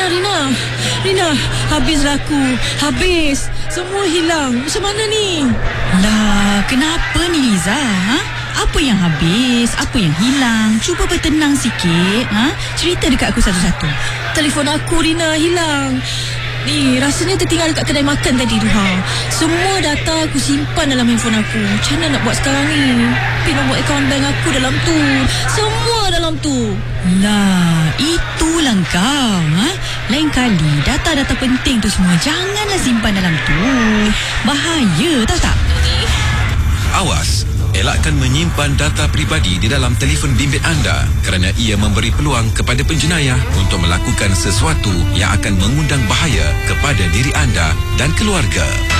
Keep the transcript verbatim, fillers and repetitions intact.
Rina. Rina, habislah aku. Habis. Semua hilang. Macam mana ni? Lah, kenapa ni Liza? Ha? Apa yang habis? Apa yang hilang? Cuba bertenang sikit. Ha? Cerita dekat aku satu-satu. Telefon aku, Rina, hilang. Ni, rasanya tertinggal dekat kedai makan tadi tu. Ha. Semua data aku simpan dalam handphone aku. Macam mana nak buat sekarang ni? Pin nombor akaun bank aku dalam tu. Semua dalam tu. Lah, itulah kau. Ha? Lain kali, data-data penting tu semua janganlah simpan dalam tu. Bahaya, tahu tak? Awas, elakkan menyimpan data pribadi di dalam telefon bimbit anda kerana ia memberi peluang kepada penjenayah untuk melakukan sesuatu yang akan mengundang bahaya kepada diri anda dan keluarga.